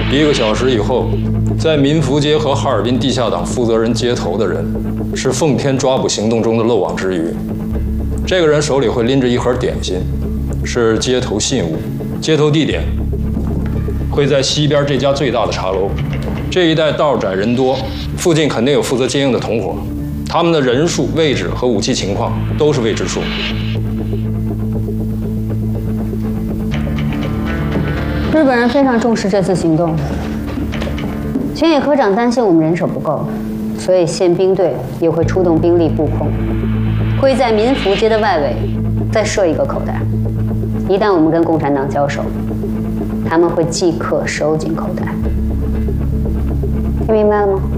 1个小时以后，在民福街和哈尔滨地下党负责人接头的人，是奉天抓捕行动中的漏网之鱼。这个人手里会拎着一盒点心，是接头信物。接头地点会在西边这家最大的茶楼。这一带道窄人多，附近肯定有负责接应的同伙，他们的人数、位置和武器情况都是未知数。 日本人非常重视这次行动，前野科长担心我们人手不够，所以宪兵队也会出动兵力布控，会在民福街的外围再设一个口袋。一旦我们跟共产党交手，他们会即刻收紧口袋。听明白了吗？